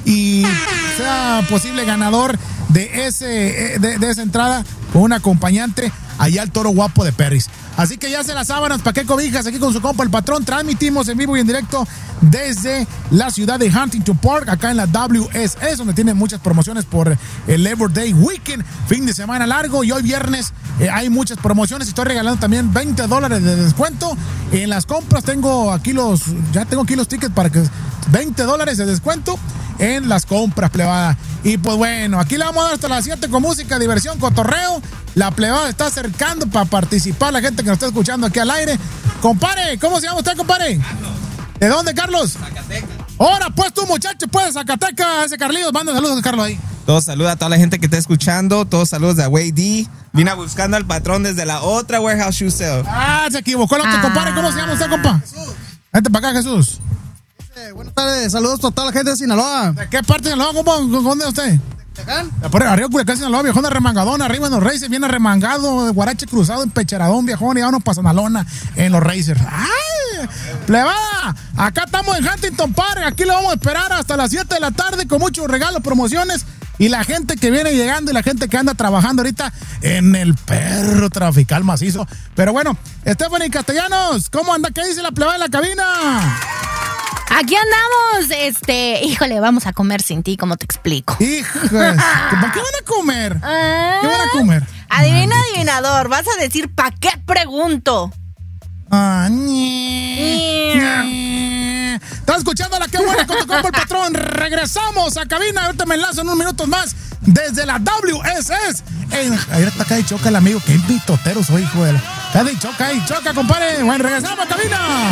y sea posible ganador de esa entrada con un acompañante allá al Toro Guapo de Perris. Así que ya se las sábanas, ¿para qué cobijas? Aquí con su compa el patrón, transmitimos en vivo y en directo desde la ciudad de Huntington Park, acá en la WSS, donde tienen muchas promociones por el Labor Day Weekend, fin de semana largo, y hoy viernes hay muchas promociones. Estoy regalando también $20 de descuento en las compras. Tengo aquí los tickets para que $20 de descuento en las compras, plebada. Y pues bueno, aquí le vamos a dar hasta las 7 con música, diversión, cotorreo. La plebada está acercando para participar, la gente que nos está escuchando aquí al aire. Compadre, ¿cómo se llama usted, compadre? Carlos. ¿De dónde, Carlos? Zacatecas. Ahora, pues tú, muchacho, pues, Zacatecas, ese Carlitos, manda saludos a Carlos ahí. Todos saludos a toda la gente que está escuchando. Todos saludos de Away D. Vine buscando al patrón desde la otra Warehouse Shoe Sale. Se equivocó el otro compadre. ¿Cómo se llama usted, compa? Jesús. Vente para acá, Jesús. Buenas tardes, saludos a toda la gente de Sinaloa. ¿De qué parte de Sinaloa, compa? ¿Dónde es usted? ¿Culiacán? Por arriba, Culiacán, Sinaloa, viejón de remangadón, arriba en los Racers, viene remangado, guarache cruzado, empecheradón, viejón, y vámonos para Sanalona en los Racers. ¡Ay! Plebada, acá estamos en Huntington Park, aquí lo vamos a esperar hasta las 7 de la tarde con muchos regalos, promociones, y la gente que viene llegando y la gente que anda trabajando ahorita en el perro trafical macizo. Pero bueno, Stephanie Castellanos, ¿cómo anda? ¿Qué dice la plebada en la cabina? Aquí andamos, híjole, vamos a comer sin ti, ¿cómo te explico? Híjole, ¿qué van a comer? ¿Qué van a comer? Adivina, adivinador, vas a decir, ¿pa' qué pregunto? ¿Estás escuchando la que buena con tu compa el patrón? Regresamos a cabina, ahorita me enlazo en unos minutos más desde la WSS. Ahí está acá y choca el amigo, qué pitotero soy, hijo de la... Choca, compadre. Bueno, regresamos a cabina.